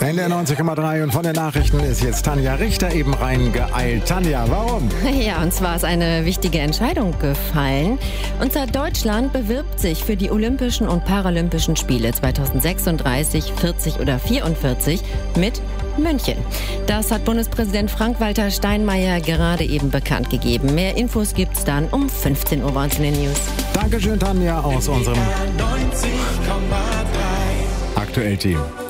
In der 90,3 und von den Nachrichten ist jetzt Tanja Richter eben reingeeilt. Tanja, warum? Ja, und zwar ist eine wichtige Entscheidung gefallen. Und zwar Deutschland bewirbt sich für die Olympischen und Paralympischen Spiele 2036, 40 oder 44 mit München. Das hat Bundespräsident Frank-Walter Steinmeier gerade eben bekannt gegeben. Mehr Infos gibt's dann um 15 Uhr bei uns in den News. Dankeschön, Tanja, aus unserem Aktuell-Team.